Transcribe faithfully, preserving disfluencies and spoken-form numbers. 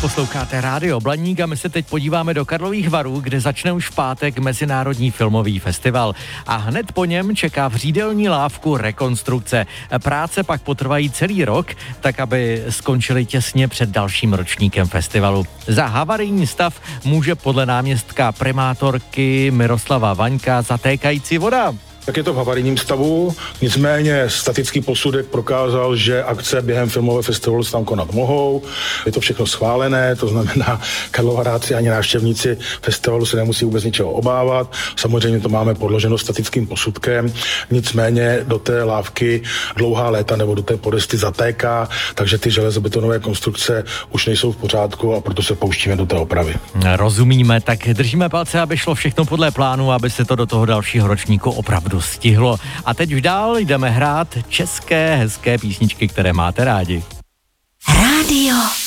Posloucháte Rádio Blaník a my se teď podíváme do Karlových Varů, kde začne už v pátek Mezinárodní filmový festival. A hned po něm čeká v Řídelní Lávku rekonstrukce. Práce pak potrvají celý rok, tak aby skončily těsně před dalším ročníkem festivalu. Za havarijní stav může podle náměstka primátorky Miroslava Vaňka zatékající voda. Tak je to v havarijním stavu, nicméně statický posudek prokázal, že akce během filmového festivalu se tam konat mohou. Je to všechno schválené, to znamená, karlovaráci ani návštěvníci festivalu se nemusí vůbec ničeho obávat. Samozřejmě to máme podloženo statickým posudkem, nicméně do té lávky dlouhá léta nebo do té podesty zatéká, takže ty železobetonové konstrukce už nejsou v pořádku a proto se pouštíme do té opravy. Rozumíme, tak držíme palce, aby šlo všechno podle plánu, aby se to do toho dalšího ročníku opravdu stihlo. A teď už dál jdeme hrát české hezké písničky, které máte rádi. Rádio